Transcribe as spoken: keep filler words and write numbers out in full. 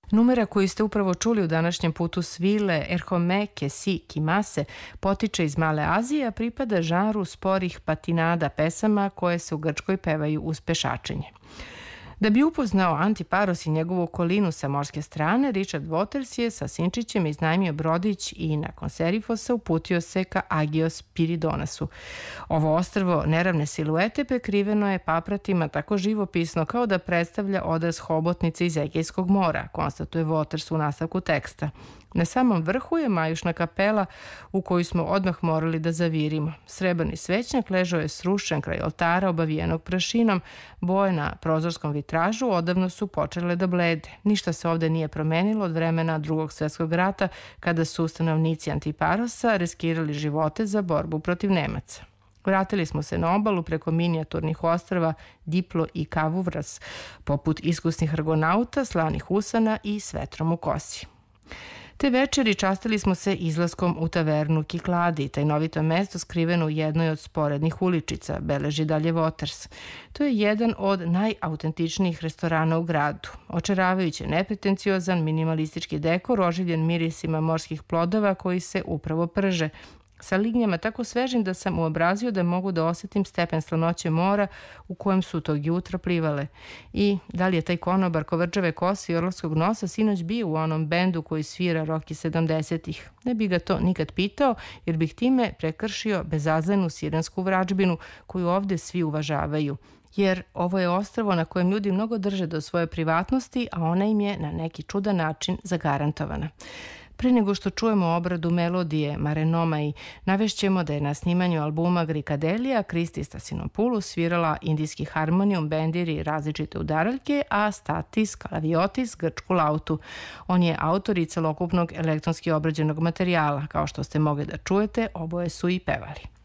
Numera koju ste upravo čuli u današnjem putu svile Erhome Kesi Kimase potiče iz Male Azije, a pripada žanru sporih patinada pesama koje se u Grčkoj pevaju uz pešačenje. Da bi upoznao Antiparos i njegovu okolinu sa morske strane, Richard Waters je sa sinčićem iznajmio brodić i nakon Serifosa uputio se ka Agios Piridonasu. Ovo ostrvo neravne siluete prekriveno je papratima tako živopisno kao da predstavlja odraz hobotnice iz Egejskog mora, konstatuje Waters u nastavku teksta. Na samom vrhu je majušna kapela u koju smo odmah morali da zavirimo. Srebrni svećnjak ležao je srušen kraj oltara obavijenog prašinom, boje na prozorskom vitražu odavno su počele da blede. Ništa se ovde nije promenilo od vremena Drugog svjetskog rata, kada su stanovnici Antiparosa riskirali živote za borbu protiv Nemaca. Vratili smo se na obalu preko minijaturnih ostrva Diplo i Kavuvras, poput iskusnih argonauta, slanih usana i s vetrom u kosi. Te večeri častili smo se izlaskom u tavernu Kikladi, tajnovito mesto skriveno u jednoj od sporednih uličica, beleži dalje Waters. To je jedan od najautentičnijih restorana u gradu. Očaravajuće nepretenciozan, minimalistički dekor oživljen mirisima morskih plodova koji se upravo prže, sa lignjama tako svežim da sam uobrazio da mogu da osetim stepen slanoće mora u kojem su tog jutra plivale. I da li je taj konobar kovrđave kose i orlovskog nosa sinoć bio u onom bendu koji svira rock iz sedamdesetih? Ne bi ga to nikad pitao, jer bih time prekršio bezazlenu sirensku vračbinu koju ovde svi uvažavaju. Jer ovo je ostrvo na kojem ljudi mnogo drže do svoje privatnosti, a ona im je na neki čudan način zagarantovana. Pre nego što čujemo obradu melodije Mare Nomai, navešćemo da je na snimanju albuma Grikadelija Kristi Stasinopoulos svirala indijski harmonijum, bendir i različite udaraljke, a Statis Kalaviotis grčku lautu. On je autor i celokupnog elektronski obrađenog materijala. Kao što ste mogli da čujete, oboje su i pevali.